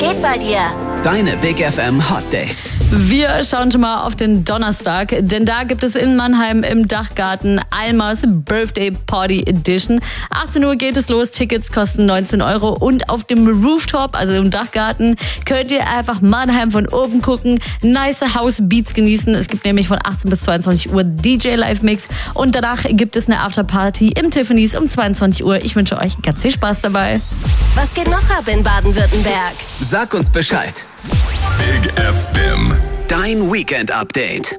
geht bei dir? Deine Big FM Hot Dates. Wir schauen schon mal auf den Donnerstag, denn da gibt es in Mannheim im Dachgarten Almas Birthday Party Edition. 18 Uhr geht es los, Tickets kosten 19 € und auf dem Rooftop, also im Dachgarten, könnt ihr einfach Mannheim von oben gucken, nice House Beats genießen. Es gibt nämlich von 18 bis 22 Uhr DJ Live Mix und danach gibt es eine Afterparty im Tiffany's um 22 Uhr. Ich wünsche euch ganz viel Spaß dabei. Was geht noch ab in Baden-Württemberg? Sag uns Bescheid. Big FM. Dein Weekend-Update.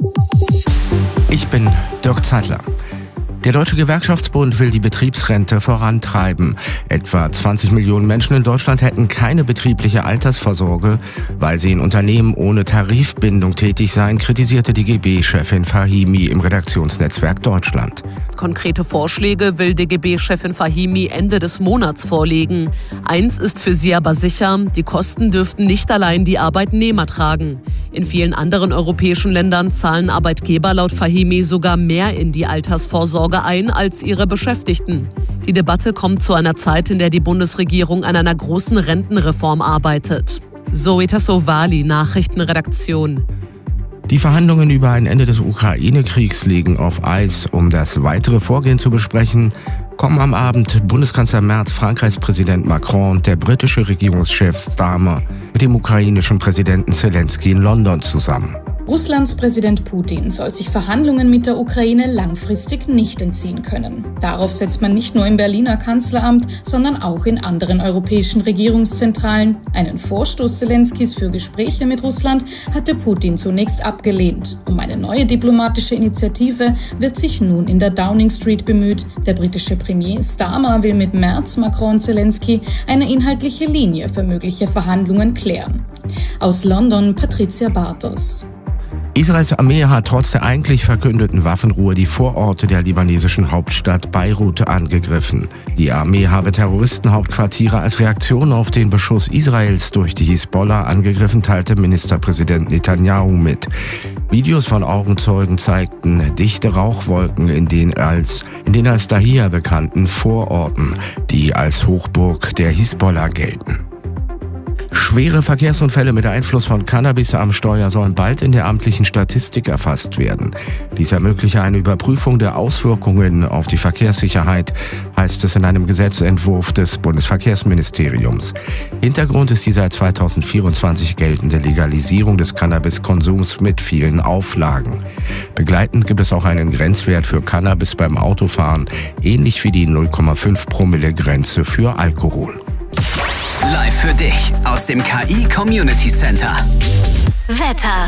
Ich bin Dirk Zeitler. Der Deutsche Gewerkschaftsbund will die Betriebsrente vorantreiben. Etwa 20 Millionen Menschen in Deutschland hätten keine betriebliche Altersvorsorge, weil sie in Unternehmen ohne Tarifbindung tätig seien, kritisierte DGB-Chefin Fahimi im Redaktionsnetzwerk Deutschland. Konkrete Vorschläge will DGB-Chefin Fahimi Ende des Monats vorlegen. Eins ist für sie aber sicher, die Kosten dürften nicht allein die Arbeitnehmer tragen. In vielen anderen europäischen Ländern zahlen Arbeitgeber laut Fahimi sogar mehr in die Altersvorsorge ein als ihre Beschäftigten. Die Debatte kommt zu einer Zeit, in der die Bundesregierung an einer großen Rentenreform arbeitet. Zoe Tassovali, Nachrichtenredaktion. Die Verhandlungen über ein Ende des Ukraine-Kriegs liegen auf Eis. Um das weitere Vorgehen zu besprechen, kommen am Abend Bundeskanzler Merz, Frankreichs Präsident Macron und der britische Regierungschef Starmer mit dem ukrainischen Präsidenten Zelensky in London zusammen. Russlands Präsident Putin soll sich Verhandlungen mit der Ukraine langfristig nicht entziehen können. Darauf setzt man nicht nur im Berliner Kanzleramt, sondern auch in anderen europäischen Regierungszentralen. Einen Vorstoß Zelenskys für Gespräche mit Russland hatte Putin zunächst abgelehnt. Um eine neue diplomatische Initiative wird sich nun in der Downing Street bemüht. Der britische Premier Starmer will mit Merz, Macron und Zelensky eine inhaltliche Linie für mögliche Verhandlungen klären. Aus London Patricia Bartos. Israels Armee hat trotz der eigentlich verkündeten Waffenruhe die Vororte der libanesischen Hauptstadt Beirut angegriffen. Die Armee habe Terroristenhauptquartiere als Reaktion auf den Beschuss Israels durch die Hisbollah angegriffen, teilte Ministerpräsident Netanyahu mit. Videos von Augenzeugen zeigten dichte Rauchwolken in den als Dahia bekannten Vororten, die als Hochburg der Hisbollah gelten. Schwere Verkehrsunfälle mit Einfluss von Cannabis am Steuer sollen bald in der amtlichen Statistik erfasst werden. Dies ermögliche eine Überprüfung der Auswirkungen auf die Verkehrssicherheit, heißt es in einem Gesetzentwurf des Bundesverkehrsministeriums. Hintergrund ist die seit 2024 geltende Legalisierung des Cannabiskonsums mit vielen Auflagen. Begleitend gibt es auch einen Grenzwert für Cannabis beim Autofahren, ähnlich wie die 0,5-Promille-Grenze für Alkohol. Live für dich aus dem KI Community Center. Wetter.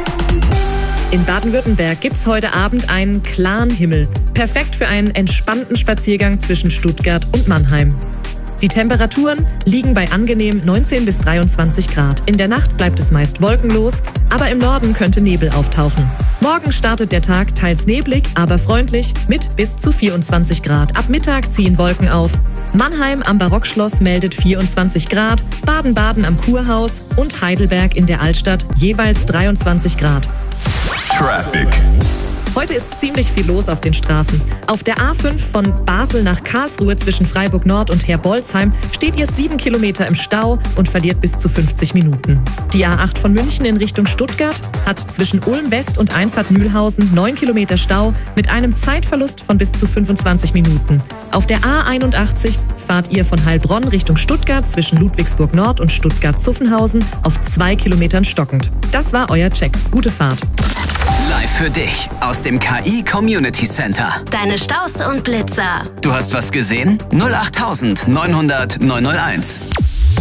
In Baden-Württemberg gibt's heute Abend einen klaren Himmel. Perfekt für einen entspannten Spaziergang zwischen Stuttgart und Mannheim. Die Temperaturen liegen bei angenehm 19 bis 23 Grad. In der Nacht bleibt es meist wolkenlos, aber im Norden könnte Nebel auftauchen. Morgen startet der Tag teils neblig, aber freundlich mit bis zu 24 Grad. Ab Mittag ziehen Wolken auf. Mannheim am Barockschloss meldet 24 Grad, Baden-Baden am Kurhaus und Heidelberg in der Altstadt jeweils 23 Grad. Traffic. Heute ist ziemlich viel los auf den Straßen. Auf der A5 von Basel nach Karlsruhe zwischen Freiburg Nord und Herbolzheim steht ihr 7 Kilometer im Stau und verliert bis zu 50 Minuten. Die A8 von München in Richtung Stuttgart hat zwischen Ulm West und Einfahrt Mühlhausen 9 Kilometer Stau mit einem Zeitverlust von bis zu 25 Minuten. Auf der A81 fahrt ihr von Heilbronn Richtung Stuttgart zwischen Ludwigsburg Nord und Stuttgart-Zuffenhausen auf 2 Kilometern stockend. Das war euer Check. Gute Fahrt. Live für dich aus dem KI Community Center. Deine Staus und Blitzer. Du hast was gesehen? 08900 901.